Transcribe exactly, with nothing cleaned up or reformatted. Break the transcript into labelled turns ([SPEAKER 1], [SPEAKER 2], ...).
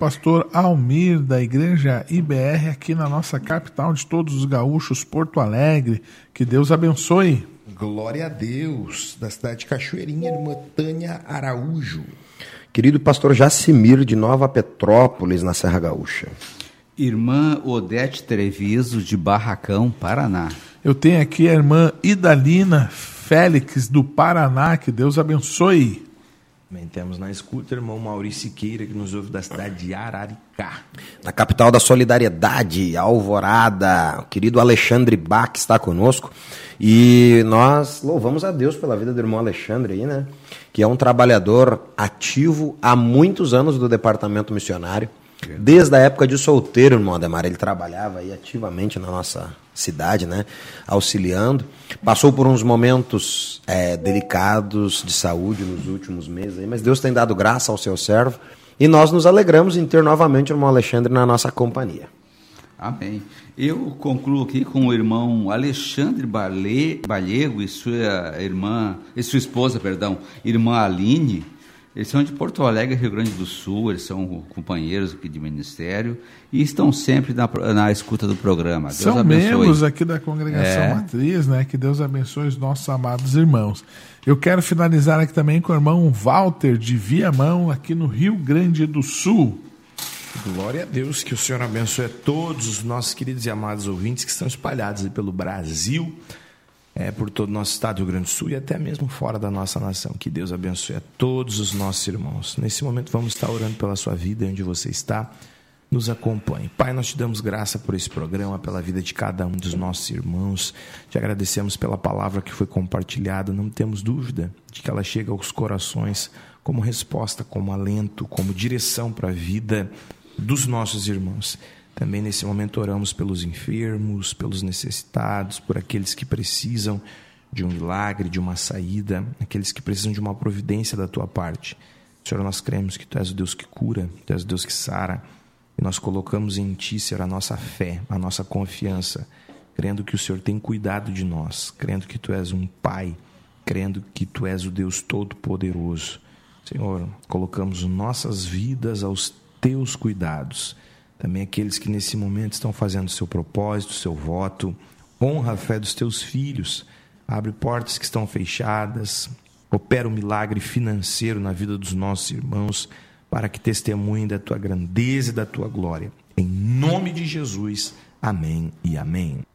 [SPEAKER 1] pastor Almir, da Igreja I B R, aqui na nossa capital de todos os gaúchos, Porto Alegre. Que Deus abençoe.
[SPEAKER 2] Glória a Deus, da cidade de Cachoeirinha, irmã Tânia Araújo.
[SPEAKER 3] Querido pastor Jacimir, de Nova Petrópolis, na Serra Gaúcha.
[SPEAKER 4] Irmã Odete Treviso, de Barracão, Paraná.
[SPEAKER 1] Eu tenho aqui a irmã Idalina Félix, do Paraná. Que Deus abençoe.
[SPEAKER 5] Também temos na escuta o irmão Maurício Siqueira, que nos ouve da cidade de Araricá.
[SPEAKER 3] Na capital da solidariedade, Alvorada, o querido Alexandre Bach está conosco. E nós louvamos a Deus pela vida do irmão Alexandre aí, né? Que é um trabalhador ativo há muitos anos do departamento missionário. Desde a época de solteiro, irmão Ademar, ele trabalhava aí ativamente na nossa cidade, né, auxiliando. Passou por uns momentos é, delicados de saúde nos últimos meses, aí, mas Deus tem dado graça ao seu servo e nós nos alegramos em ter novamente o irmão Alexandre na nossa companhia.
[SPEAKER 4] Amém. Eu concluo aqui com o irmão Alexandre Bale, Balego e sua irmã, e sua esposa, perdão, irmã Aline. Eles são de Porto Alegre, Rio Grande do Sul, eles são companheiros aqui de ministério e estão sempre na, na escuta do programa. Deus
[SPEAKER 1] são
[SPEAKER 4] abençoe.
[SPEAKER 1] Membros aqui da congregação
[SPEAKER 4] é.
[SPEAKER 1] matriz, né? Que Deus abençoe os nossos amados irmãos. Eu quero finalizar aqui também com o irmão Walter, de Viamão, aqui no Rio Grande do Sul.
[SPEAKER 5] Glória a Deus, que o Senhor abençoe a todos os nossos queridos e amados ouvintes que estão espalhados aí pelo Brasil, É, por todo o nosso estado do Rio Grande do Sul e até mesmo fora da nossa nação. Que Deus abençoe a todos os nossos irmãos. Nesse momento vamos estar orando pela sua vida, onde você está, nos acompanhe. Pai, nós te damos graça por esse programa, pela vida de cada um dos nossos irmãos. Te agradecemos pela palavra que foi compartilhada. Não temos dúvida de que ela chega aos corações como resposta, como alento, como direção para a vida dos nossos irmãos. Também nesse momento oramos pelos enfermos, pelos necessitados, por aqueles que precisam de um milagre, de uma saída, aqueles que precisam de uma providência da tua parte. Senhor, nós cremos que tu és o Deus que cura, tu és o Deus que sara, e nós colocamos em ti, Senhor, a nossa fé, a nossa confiança, crendo que o Senhor tem cuidado de nós, crendo que tu és um Pai, crendo que tu és o Deus Todo-Poderoso. Senhor, colocamos nossas vidas aos teus cuidados. Também aqueles que nesse momento estão fazendo o seu propósito, o seu voto. Honra a fé dos teus filhos. Abre portas que estão fechadas. Opera um milagre financeiro na vida dos nossos irmãos, para que testemunhem da tua grandeza e da tua glória. Em nome de Jesus. Amém e amém.